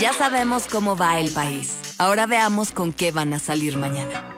Ya sabemos cómo va el país. Ahora veamos con qué van a salir mañana.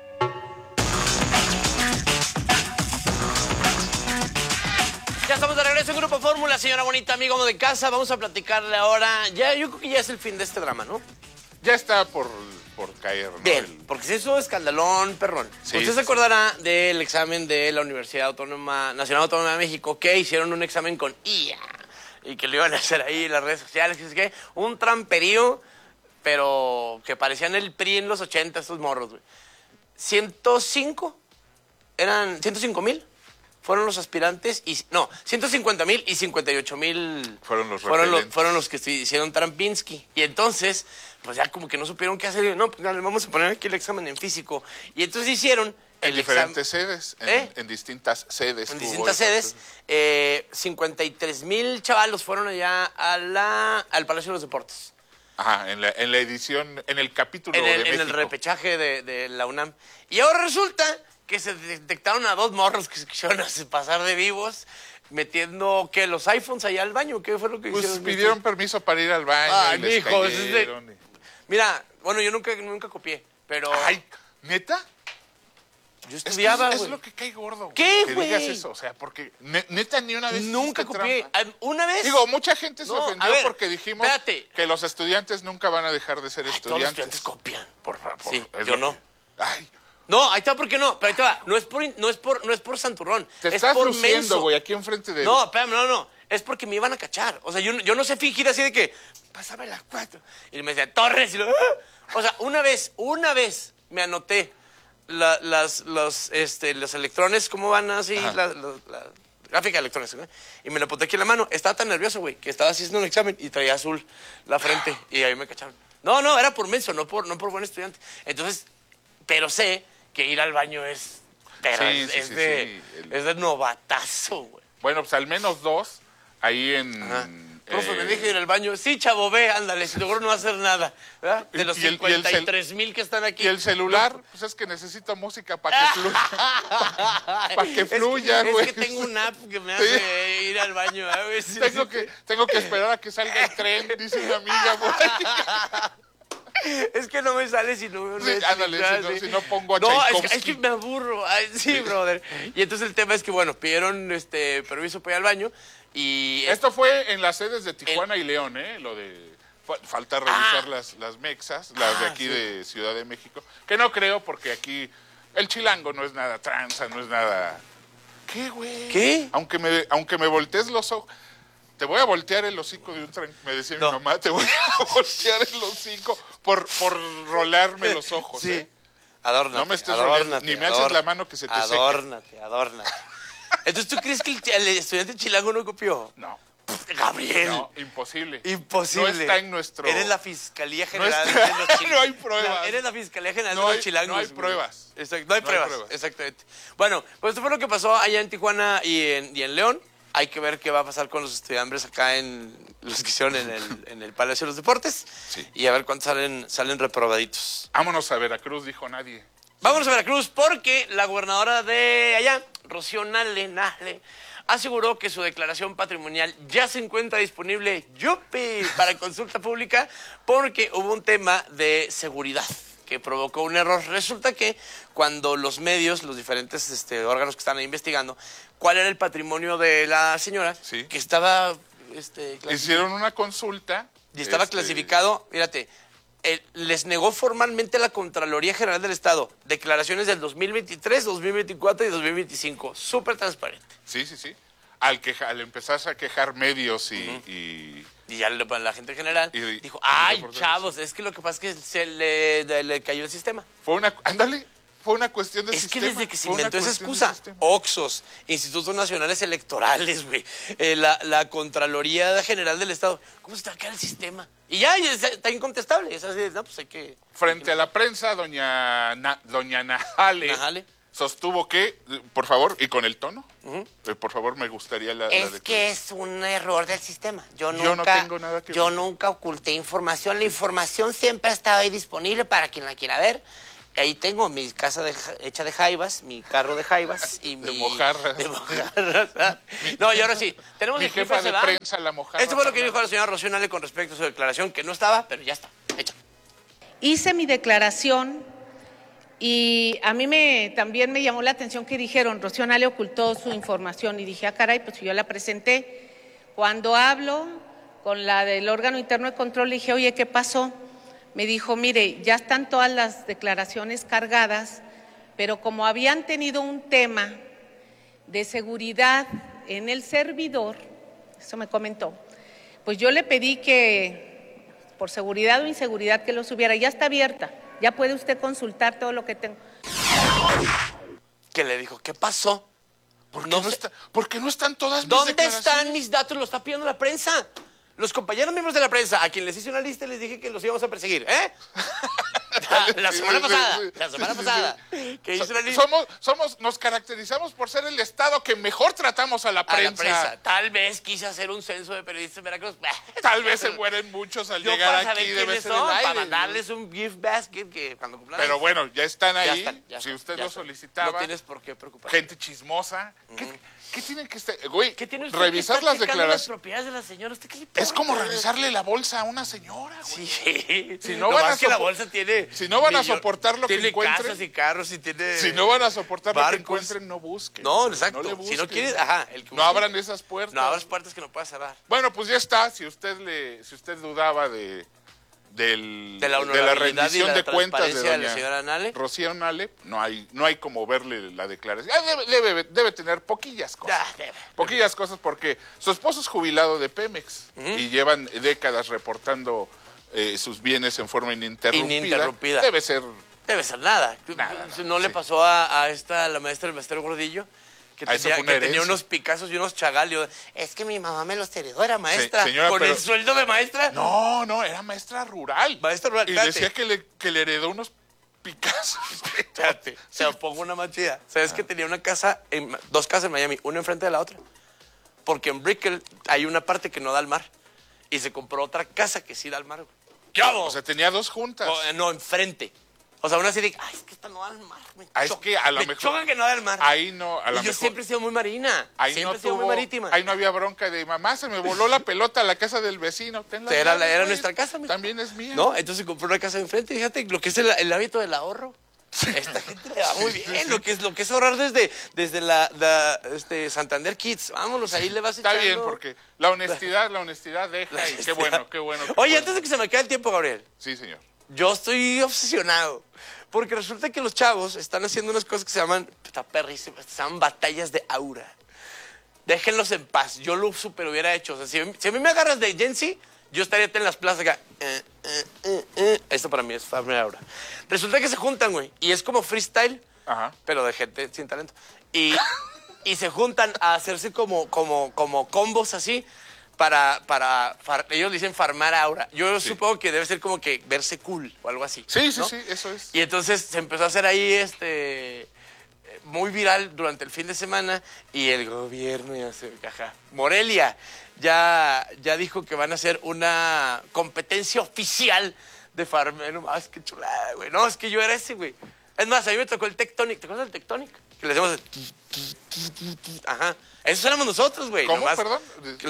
Ya estamos de regreso en Grupo Fórmula, señora bonita, amigo de casa. Vamos a platicarle ahora. Yo creo que ya es el fin de este drama, ¿no? Ya está por caer, ¿no? Bien, porque se hizo escandalón, perrón. Sí, Usted se acordará del examen de la Universidad Nacional Autónoma de México, que hicieron un examen con IA y que lo iban a hacer ahí en las redes sociales, que es que un tramperío, pero que parecían el PRI en los 80, estos morros, güey. 105 mil fueron los aspirantes y 150,000 y 58,000 fueron los que hicieron Trampinski. Y entonces, pues ya como que no supieron qué hacer. No, pues dale, vamos a poner aquí el examen en físico. Y entonces hicieron en diferentes sedes, en distintas sedes. En distintas sedes. 53,000 chavalos fueron allá al Palacio de los Deportes. Ajá, en la edición, en el capítulo de México. En el repechaje de la UNAM. Y ahora resulta que se detectaron a dos morros que se quisieron pasar de vivos, metiendo, ¿qué? Los iPhones allá al baño. ¿Qué fue lo que hicieron? Pues pidieron permiso para ir al baño. Ay, y les mijo, cayeron. Mira, bueno, yo nunca copié, pero... Ay, ¿neta? Yo estudiaba, güey. Es lo que cae gordo. ¿Qué, que güey? digas eso, o sea, porque neta ni una vez Nunca copié. Una vez... Digo, mucha gente se ofendió porque dijimos espérate. que los estudiantes nunca van a dejar de ser Todos los estudiantes. estudiantes copian. Por favor. Sí, yo no. Ay, No, ahí está, ¿por qué no? Pero ahí te va. No es por santurrón. te es estás por luciendo, menso. güey, aquí enfrente de... No, espérame, no. Es porque me iban a cachar. O sea, yo no sé fingir así de que, pásame las 4. Y me decía, Torres. Y o sea, una vez me anoté los electrones, ¿cómo van así? La gráfica de electrones, ¿no? Y me lo apunté aquí en la mano. Estaba tan nervioso, güey, que estaba haciendo un examen y traía azul la frente. Y ahí me cacharon. No, era por menso, no por buen estudiante. Entonces, pero sé que ir al baño es de novatazo, güey. Bueno, pues al menos dos ahí en... Profe, me dije ir al baño. Sí, chavo, ve, ándale, seguro no va a hacer nada. ¿Verdad? De los 53,000 que están aquí. Y el celular, pues es que necesito música para que fluya. Para que fluya, güey. Es que tengo una app que me hace ir al baño. Güey. Sí, tengo que esperar a que salga el tren, dice una amiga, güey. Es que no me sale si no... ándale, si no pongo a No, Tchaikovsky. es que me aburro. Ay, sí, brother. Y entonces el tema es que, bueno, pidieron permiso para ir al baño y... Esto fue en las sedes de Tijuana y León, ¿eh? Lo de... Falta revisar las mexas, las de aquí de Ciudad de México. Que no creo, porque aquí el chilango no es nada tranza, no es nada... ¿Qué, güey? ¿Qué? Aunque me voltees los ojos... Te voy a voltear el hocico de un tren, me decía mi mamá, te voy a voltear el hocico por rolarme los ojos, sí. ¿eh? Adórnate, no me estés rolando, ni me alces la mano que se te Adórnate. Entonces, ¿tú crees que el estudiante chilango no copió? No. Gabriel. No, imposible. Imposible. No está en nuestro... Eres la Fiscalía General de los Chilangos. No hay pruebas. Eres la Fiscalía General de los Chilangos. No hay pruebas. Exacto, no hay pruebas, exactamente. Bueno, pues esto fue lo que pasó allá en Tijuana y en León. Hay que ver qué va a pasar con los estudiantes acá en los que hicieron en el Palacio de los Deportes. Sí. Y a ver cuántos salen reprobaditos. Vámonos a Veracruz, dijo nadie. Vámonos a Veracruz porque la gobernadora de allá, Rocío Nale, aseguró que su declaración patrimonial ya se encuentra disponible, ¡yupi!, para consulta pública porque hubo un tema de seguridad que provocó un error. Resulta que cuando los medios, los diferentes órganos que están ahí investigando, cuál era el patrimonio de la señora, sí, que estaba... hicieron una consulta. Y estaba clasificado, fíjate, les negó formalmente la Contraloría General del Estado declaraciones del 2023, 2024 y 2025. Súper transparente. Sí. Al empezarse a quejar medios y ya la gente en general dijo, ay, chavos, es que lo que pasa es que se le cayó el sistema. Fue una cuestión de sistema. Es que desde que se inventó esa excusa, Oxxos, Institutos Nacionales Electorales, güey, la Contraloría General del Estado, ¿cómo se te va a caer el sistema? Y ya está incontestable. Es así, no, pues hay que... Frente a la prensa, doña Najale sostuvo que, por favor, y con el tono, por favor, me gustaría la que es un error del sistema. Yo no tengo nada que ver. Yo nunca oculté información. La información siempre ha estado ahí disponible para quien la quiera ver. Ahí tengo mi casa hecha de jaivas, mi carro de jaivas y De mi... mojarras. De mojarras. No, y ahora sí. Tenemos Mi el clip jefa ese, de ¿va? prensa, la mojarra. Esto fue lo que dijo la señora Rocío Nale con respecto a su declaración, que no estaba, pero ya está, hecha. Hice mi declaración y a mí también me llamó la atención que dijeron, Rocío Nale ocultó su información y dije, caray, pues yo la presenté. Cuando hablo con la del órgano interno de control, le dije, oye, ¿qué pasó? Me dijo, mire, ya están todas las declaraciones cargadas, pero como habían tenido un tema de seguridad en el servidor, eso me comentó, pues yo le pedí que, por seguridad o inseguridad, que lo subiera. Ya está abierta, ya puede usted consultar todo lo que tengo. ¿Qué le dijo? ¿Qué pasó? ¿Por qué no están todas mis ¿Dónde declaraciones? están mis datos? Lo está pidiendo la prensa. Los compañeros miembros de la prensa, a quien les hice una lista y les dije que los íbamos a perseguir, ¿eh? La semana pasada. Que hice una lista. Nos caracterizamos por ser el estado que mejor tratamos a la A prensa. la prensa. Tal vez quise hacer un censo de periodistas en Veracruz. Tal vez se mueren muchos al Yo llegar para saber aquí, debe quiénes ser son, el aire. para mandarles un gift basket que cuando cumplan. Pero bueno, ya están ahí. Ya Si están, usted ya lo están. solicitaba. No tienes por qué preocuparte. Gente chismosa. ¿Qué tienen que estar? Güey, ¿Qué tiene usted revisar que las estar checando las declaraciones. propiedades de la señora? ¿Usted qué le Es como importa? revisarle la bolsa a una señora, güey. Sí. Si no van a que la bolsa tiene... si no van a soportar lo que tiene encuentren- casas y carros y tiene... Si no van a soportar lo que barcos. encuentren, no busquen. No, exacto. le Si no busquen. quieres, ajá. El que No busque- abran esas puertas. No abras puertas que no puedas cerrar. Bueno, pues ya está. Si usted dudaba de la honorabilidad rendición y la de cuentas de transparencia de la doña señora Nale. Rocío Nale, no hay como verle la declaración. Debe tener poquillas cosas. Ya, debe. Poquillas cosas porque su esposo es jubilado de Pemex y llevan décadas reportando sus bienes en forma ininterrumpida. Debe ser... Debe ser nada. Nada, ¿No le sí. pasó a la maestra del maestro Gordillo? Que A esa tenía, fue una que tenía herencia. unos Picassos y unos Chagall. Y yo, es que mi mamá me los heredó, era maestra. señora, con pero- el sueldo de maestra. No, era maestra rural. Maestra rural, Y espérate. decía que le heredó unos Picassos. Espérate, se pongo una más chida. ¿Sabes que tenía una casa, dos casas en Miami, una enfrente de la otra? Porque en Brickell hay una parte que no da al mar. Y se compró otra casa que sí da al mar, güey. ¿Qué hago? O sea, tenía dos juntas. No, enfrente. O sea, una así de, ay, es que esta no da al mar. Es que a lo me mejor- choca que no da al mar. Ahí no, a lo Y yo mejor... siempre he sido muy marina. Ahí Siempre no he sido muy marítima. Ahí no había bronca de mamá, se me voló la pelota a la casa del vecino. Ten las Era llaves, güey. nuestra casa, mijo. También es mía. ¿No? Entonces compró una casa enfrente. Fíjate lo que es el hábito del ahorro. Esta gente le va muy bien. Lo que es ahorrar desde la Santander Kids. Vámonos, ahí le vas Está echando. bien, porque la honestidad deja. Y qué bueno. Qué Oye, bueno. antes de que se me acabe el tiempo, Gabriel. Sí, señor. Yo estoy obsesionado. Porque resulta que los chavos están haciendo unas cosas que se llaman, está perrísimas, se llaman batallas de aura. Déjenlos en paz. Yo lo super hubiera hecho. O sea, si a mí me agarras de Gen Z, yo estaría en las plazas acá. Esto para mí es farme aura. Resulta que se juntan, güey. Y es como freestyle, Ajá. pero de gente sin talento. Y se juntan a hacerse como combos así. Ellos dicen farmar aura. Yo supongo que debe ser como que verse cool o algo así. Sí, ¿no? eso es. Y entonces se empezó a hacer ahí muy viral durante el fin de semana y el gobierno ya se caja. Morelia ya dijo que van a hacer una competencia oficial de farmeo. No más, qué chulada, güey. No, es que yo era ese, güey. Es más, a mí me tocó el Tectonic. ¿Te acuerdas del Tectonic? Que le hacemos ajá. Esos éramos nosotros, güey. ¿Cómo, nomás perdón? que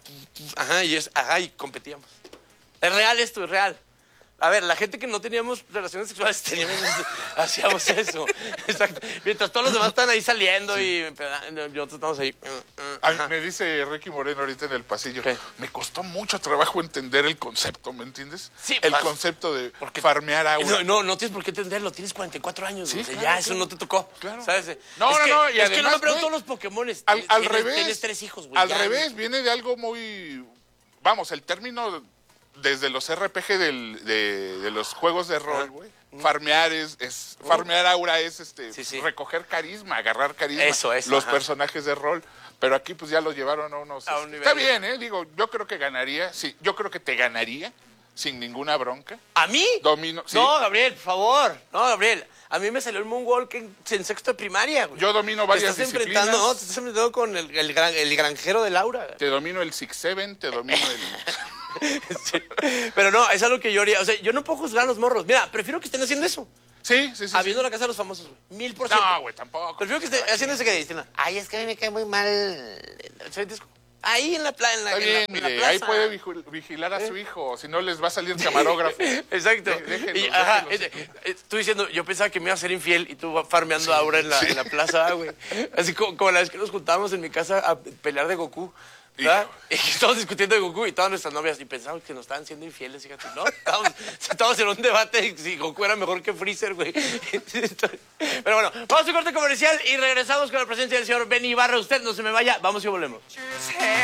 y competíamos. Es real esto, es real. A ver, la gente que no teníamos relaciones sexuales hacíamos eso. Exacto. Mientras todos los demás están ahí saliendo y nosotros estamos ahí. Ay, me dice Ricky Moreno ahorita en el pasillo. ¿Qué? Me costó mucho trabajo entender el concepto, ¿me entiendes? Sí, el más- concepto de porque- farmear aura. No tienes por qué entenderlo. Tienes 44 años. Sí, güey. O sea, claro, ya, eso claro. no te tocó. Claro. ¿Sabes? No, es no, que, no, y es que no me además, pregunto güey, los Pokémones. Al revés. Tienes 3 hijos, güey. Al ya, revés, viene de algo muy... Vamos, el término desde los RPG de los juegos de rol, güey. Farmear farmear aura es Sí. recoger carisma, agarrar carisma. Eso, los ajá. personajes de rol. Pero aquí pues ya lo llevaron a unos... A un nivel. Está bien, Digo, yo creo que ganaría. Sí, yo creo que te ganaría sin ninguna bronca. ¿A mí? Domino, sí. No, Gabriel, por favor. No, Gabriel. A mí me salió el Moonwalk en sexto de primaria, güey. Yo domino varias te estás disciplinas. enfrentando, te estás enfrentando con el granjero de Laura. Te domino el 6-7, te domino el... Sí. Pero no, es algo que yo haría. O sea, yo no puedo juzgar a los morros. Mira, prefiero que estén haciendo eso. Sí. Habiendo la casa de los famosos, güey. 1000%. No, güey, tampoco. Prefiero que esté haciendo ese que Cristina. Ay, es que a mí me cae muy mal. Ahí en la playa, Está bien, mire, ahí puede vigilar a su hijo, si no les va a salir camarógrafo. Exacto. Tú diciendo, yo pensaba que me iba a ser infiel y tú farmeando ahora en la plaza, güey. Así como la vez que nos juntábamos en mi casa a pelear de Goku. ¿Verdad? Y estábamos discutiendo de Goku y todas nuestras novias y pensábamos que nos estaban siendo infieles, fíjate, ¿no? Estábamos en un debate de si Goku era mejor que Freezer, güey. Pero bueno, vamos a un corte comercial y regresamos con la presencia del señor Benny Ibarra. Usted no se me vaya, vamos y volvemos.